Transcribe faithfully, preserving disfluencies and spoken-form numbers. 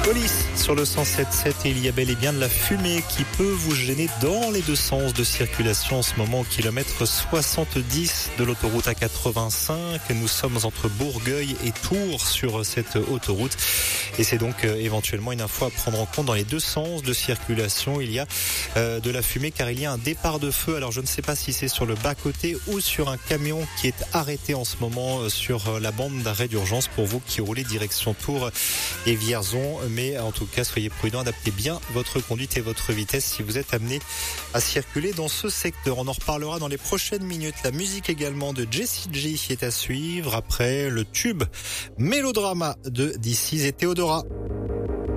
Police sur le cent sept sept, et il y a bel et bien de la fumée qui peut vous gêner dans les deux sens de circulation en ce moment au kilomètre soixante-dix de l'autoroute A quatre-vingt-cinq. Nous sommes entre Bourgueil et Tours sur cette autoroute et c'est donc euh, éventuellement une info à prendre en compte dans les deux sens de circulation. Il y a euh, de la fumée car il y a un départ de feu. Alors je ne sais pas si c'est sur le bas-côté ou sur un camion qui est arrêté en ce moment sur la bande d'arrêt d'urgence pour vous qui roulez direction Tours et Vierzon. Mais en tout cas, soyez prudents, adaptez bien votre conduite et votre vitesse si vous êtes amené à circuler dans ce secteur. On en reparlera dans les prochaines minutes. La musique également de Jessie J est à suivre après le tube Mélodrama de D C et Théodora.